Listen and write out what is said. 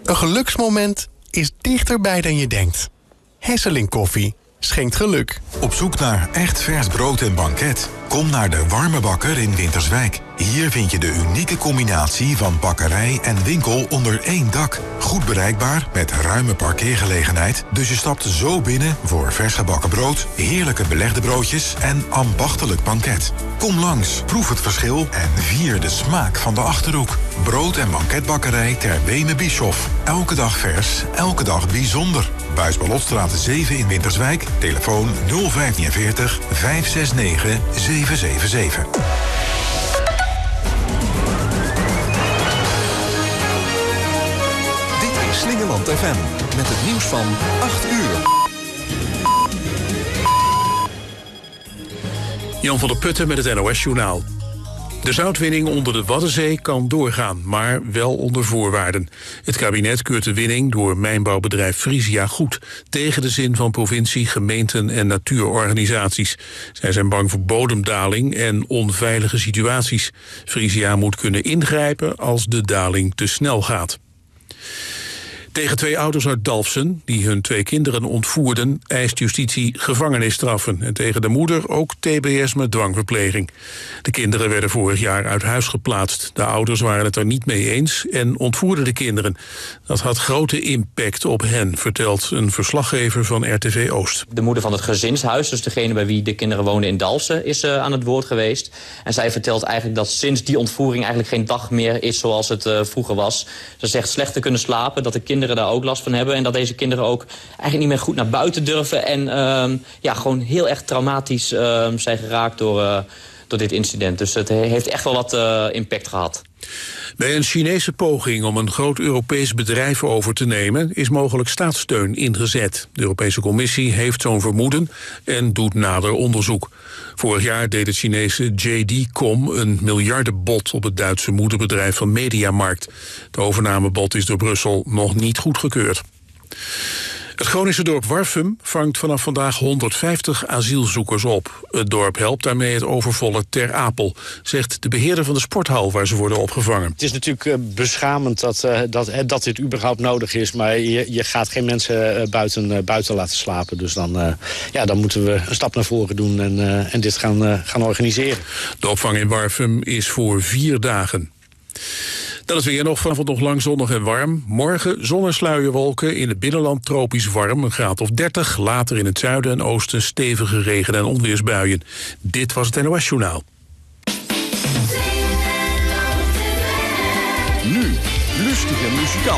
Een geluksmoment is dichterbij dan je denkt. Hesseling Koffie schenkt geluk. Op zoek naar echt vers brood en banket? Kom naar de Warme Bakker in Winterswijk. Hier vind je de unieke combinatie van bakkerij en winkel onder één dak. Goed bereikbaar met ruime parkeergelegenheid. Dus je stapt zo binnen voor vers gebakken brood, heerlijke belegde broodjes en ambachtelijk banket. Kom langs, proef het verschil en vier de smaak van de Achterhoek. Brood- en banketbakkerij ter Weme Bischoff. Elke dag vers, elke dag bijzonder. Buisballotstraat 7 in Winterswijk. Telefoon 045 569 777. Dit is Slingeland FM met het nieuws van 8 uur. Jan van der Putten met het NOS-journaal. De zoutwinning onder de Waddenzee kan doorgaan, maar wel onder voorwaarden. Het kabinet keurt de winning door mijnbouwbedrijf Frisia goed, tegen de zin van provincie, gemeenten en natuurorganisaties. Zij zijn bang voor bodemdaling en onveilige situaties. Frisia moet kunnen ingrijpen als de daling te snel gaat. Tegen 2 ouders uit Dalfsen, die hun 2 kinderen ontvoerden, eist justitie gevangenisstraffen. En tegen de moeder ook TBS met dwangverpleging. De kinderen werden vorig jaar uit huis geplaatst. De ouders waren het er niet mee eens en ontvoerden de kinderen. Dat had grote impact op hen, vertelt een verslaggever van RTV Oost. De moeder van het gezinshuis, dus degene bij wie de kinderen woonden in Dalfsen, is aan het woord geweest. En zij vertelt eigenlijk dat sinds die ontvoering eigenlijk geen dag meer is zoals het vroeger was. Ze zegt slecht te kunnen slapen, dat de kinderen daar ook last van hebben. En dat deze kinderen ook eigenlijk niet meer goed naar buiten durven. En gewoon heel erg traumatisch zijn geraakt door dit incident. Dus het heeft echt wel wat impact gehad. Bij een Chinese poging om een groot Europees bedrijf over te nemen is mogelijk staatssteun ingezet. De Europese Commissie heeft zo'n vermoeden en doet nader onderzoek. Vorig jaar deed het Chinese JD.com een miljardenbod op het Duitse moederbedrijf van Mediamarkt. De overnamebod is door Brussel nog niet goedgekeurd. Het Groningse dorp Warffum vangt vanaf vandaag 150 asielzoekers op. Het dorp helpt daarmee het overvolle Ter Apel, zegt de beheerder van de sporthal waar ze worden opgevangen. Het is natuurlijk beschamend dat dit überhaupt nodig is, maar je gaat geen mensen buiten laten slapen. Dus dan moeten we een stap naar voren doen en dit gaan organiseren. De opvang in Warffum is voor 4 dagen. Dan is weer vanavond nog lang zonnig en warm. Morgen zon en sluierwolken, in het binnenland tropisch warm, een graad of 30. Later in het zuiden en oosten stevige regen- en onweersbuien. Dit was het NOS-journaal. Nu, lustige muzikant.